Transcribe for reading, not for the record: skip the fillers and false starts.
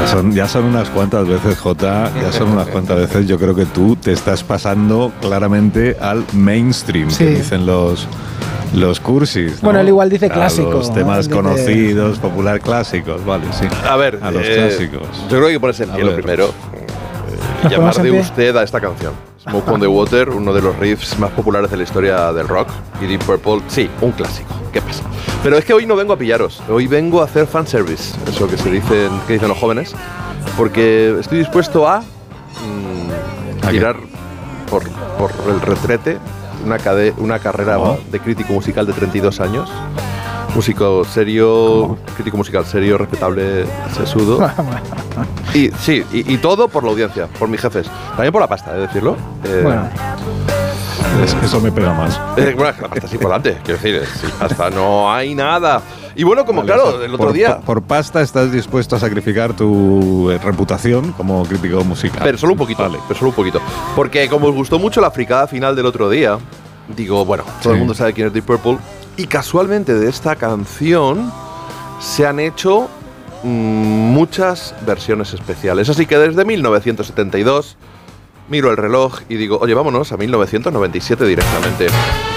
Ya son unas cuantas veces, Jota, ya son unas cuantas veces. Yo creo que tú te estás pasando claramente al mainstream, que dicen los cursis, ¿no? Bueno, él igual dice clásico. A los temas conocidos, popular clásicos, vale, sí. A ver, a los clásicos. Yo creo que hay que ponerse en pie lo primero. Llamar de usted a esta canción. Smoke on the Water, uno de los riffs más populares de la historia del rock. Y Deep Purple, sí, un clásico. ¿Qué pasa? Pero es que hoy no vengo a pillaros. Hoy vengo a hacer fanservice. Eso que dicen los jóvenes. Porque estoy dispuesto a tirar por el retrete una carrera de crítico musical de 32 años. Músico serio, crítico musical serio, respetable, sesudo. Y sí, y todo por la audiencia, por mis jefes. También por la pasta, decirlo. Bueno. Eso me pega más. Bueno, la pasta sí por delante, quiero decir, sin pasta no hay nada. Y bueno, como vale, claro, el otro día... Por pasta estás dispuesto a sacrificar tu reputación como crítico musical. Pero solo un poquito, vale. Pero solo un poquito. Porque como os gustó mucho la fricada final del otro día, digo, bueno, todo el mundo sabe quién es Deep Purple. Y casualmente de esta canción se han hecho muchas versiones especiales. Así que desde 1972 miro el reloj y digo, oye, vámonos a 1997 directamente.